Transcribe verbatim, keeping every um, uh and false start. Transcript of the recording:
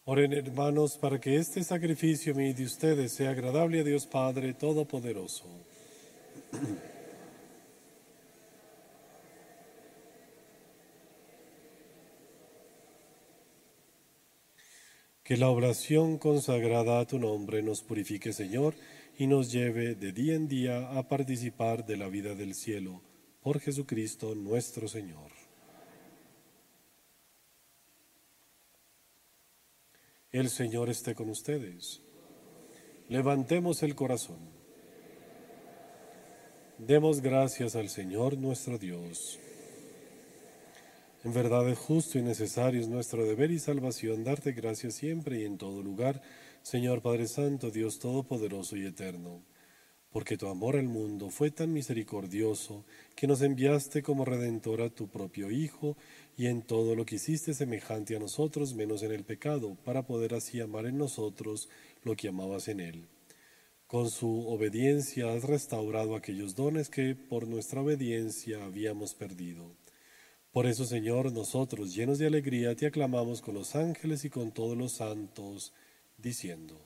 Oren, hermanos, para que este sacrificio mío y de ustedes sea agradable a Dios Padre Todopoderoso. Que la oración consagrada a tu nombre nos purifique, Señor, y nos lleve de día en día a participar de la vida del cielo. Por Jesucristo nuestro Señor. El Señor esté con ustedes. Levantemos el corazón. Demos gracias al Señor nuestro Dios. En verdad es justo y necesario, es nuestro deber y salvación darte gracias siempre y en todo lugar, Señor Padre Santo, Dios Todopoderoso y Eterno, porque tu amor al mundo fue tan misericordioso que nos enviaste como Redentor a tu propio Hijo, y en todo lo que hiciste semejante a nosotros, menos en el pecado, para poder así amar en nosotros lo que amabas en él. Con su obediencia has restaurado aquellos dones que por nuestra obediencia habíamos perdido. Por eso, Señor, nosotros, llenos de alegría, te aclamamos con los ángeles y con todos los santos, diciendo: